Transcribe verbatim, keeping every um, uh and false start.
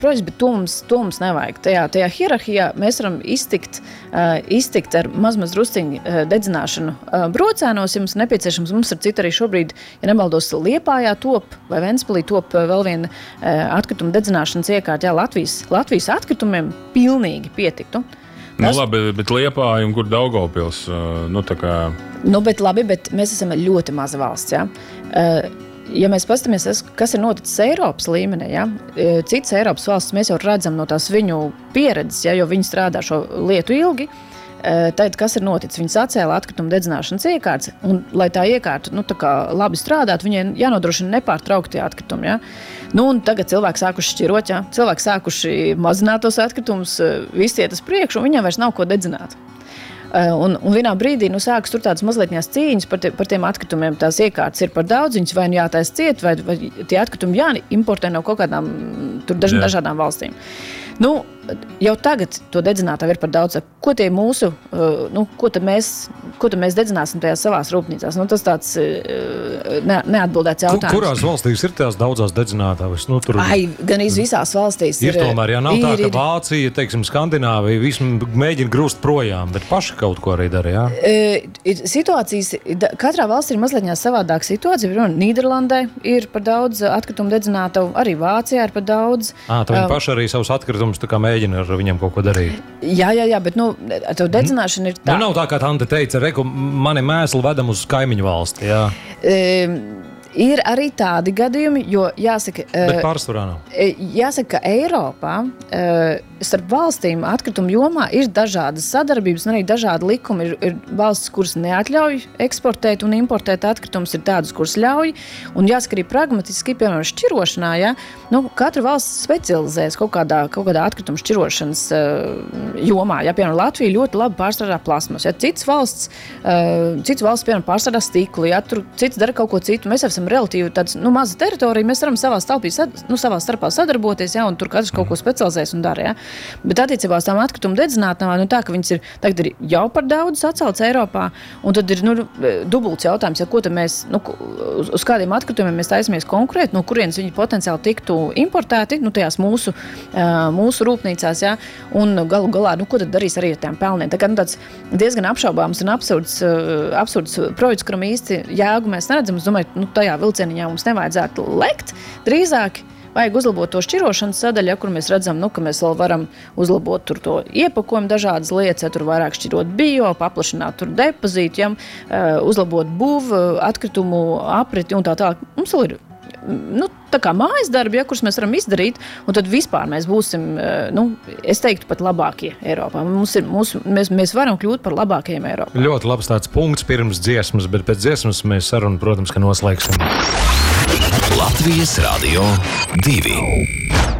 Protams, bet to mums, to mums nevajag. Tajā, tajā hierarhijā mēs varam iztikt, uh, iztikt ar maz-maz drusciņu uh, dedzināšanu uh, brocēnos, ja mums nepieciešams. Mums ar citu arī šobrīd, ja nemaldos, Liepājā top vai Ventspilī top uh, vēl viena uh, atkrituma dedzināšanas iekārta. Jā, Latvijas, Latvijas atkritumiem pilnīgi pietiktu. Nu, Tas... labi, bet Liepāja un kur Daugavpils, uh, nu tā kā... Nu, bet labi, bet mēs esam ļoti maza valsts, jā. Uh, Ja mēs paskatāmies, kas ir noticis Eiropas līmenī, ja? Citas Eiropas valstis mēs jau redzam no tās viņu pieredzes, ja? Jo viņi strādā šo lietu ilgi, tad kas ir noticis? Viņi sacēla atkrituma dedzināšanas iekārtas, un lai tā iekārta nu, tā kā labi strādātu, viņai jānodrošina nepārtraukti atkritumi. Ja? Nu, un tagad cilvēki sākuši šķirot, ja? Cilvēki sākuši mazināt tos atkritumus, visi iet uz priekšu, un viņiem vairs nav ko dedzināt. Un, un vienā brīdī nu, sākas tur tādas mazlietņās cīņas par, te, par tiem atkritumiem. Tās iekārtas ir par daudz, viņas vai nu jātais ciet, vai, vai tie atkritumi jāimportē no kaut kādām tur daž, dažādām valstīm. Nu, jau tagad to dedzinātāju ir par daudz. Ko tie mūsu, nu, ko tad mēs, ko tad mēs dedzināsim tajās savās rūpnīcās? Nu, tas tāds ne, neatbildēts jautājums. Kurās valstīs ir tās daudzās dedzinātājas? Nu, tur... Ai, gan iz visās valstīs ir. Ir tomēr, jā, nav ir, tā, ka ir. Vācija, teiksim, Skandināvija, visi mēģina grūst projām, bet paši kaut ko arī dara, jā? E, situācijas, katrā valstī ir mazliet savādāka situācija. Piemēram, Nīderlandē ir par daudz atkritumu dedzinātavu, arī Vācijā ir par daudz. Ā, tā viņi um, paši arī savus atkritumus tā kā mēģina ar viņiem kaut ko darīt. Jā, jā, jā, bet nu, tev dedzināšana ir tā. Nu, nav tā, kā Tante teica, reku, mani mēsli vedam uz kaimiņu valsti, jā. E, Ir arī tādi gadījumi, jo jāsaka, Bet pārsvarā nav. Jāsaka, ka Eiropā starp valstīm atkritumu jomā ir dažādas sadarbības un arī dažādi likumi. Ir, ir valstis, kuras neatļauj eksportēt un importēt atkritumus, ir tādas, kuras ļauj. Un jāsaka arī pragmatiski, piemēram, šķirošanā, ja, nu, katra valsts specializēs kaut kādā, kaut kādā atkritumu šķirošanas uh, jomā. Ja, piemēram, Latvija ļoti labi pārstrādā plasmas. Ja, citas valsts, uh, citas valsts, piemēram, pārstrādā stiklu, ja, tur cits dara kaut ko citu. Mēs esam relatīvi tāds, nu, maza teritorija, mēs varam savā stalpī, nu, savā starpā sadarboties, ja, un tur katrs kaut ko specializēs un dara, ja. Bet attiecībā uz tām atkritumu dedzinātnām, nu, tā, ka viņas ir, tagad ir jau par daudz sacelts Eiropā, un tad ir, nu, dubults jautājums, ja, ko tad mēs, nu, uz, uz kādiem atkritumiem mēs taisamies konkrēti, no kurienes viņi potenciāli tiktu importēti, nu, tajās mūsu, mūsu rūpnīcās, ja, un galu galā, nu, ko tad darīs arī ar tām pelniem. Tā kā, nu, tāds diezgan apšaubāms un absurds, absurds projekts, kuram īsti jēgu mēs neredzam, es domāju, nu, tajā vilcieniņā mums nevajadzētu lekt, drīzāk vajag uzlabot to šķirošanas sadaļu, ja, kur mēs redzam, nu, ka mēs vēl varam uzlabot tur to iepakojumu dažādas lietas, ja tur vairāk šķirot bio, paplašināt tur depozītu, ja, uzlabot būvu, atkritumu apriti un tā tālāk. Mums vēl ir nu, tā kā mājas darbi, ja, kurus mēs varam izdarīt, un tad vispār mēs būsim, nu, es teiktu, pat labākie Eiropā. Mums ir, mūsu, mēs, mēs varam kļūt par labākajiem Eiropā. Ļoti labs tāds punkts pirms dziesmas, bet pēc dziesmas mēs sarunu, protams, ka noslēgsim. Latvijas Radio divi.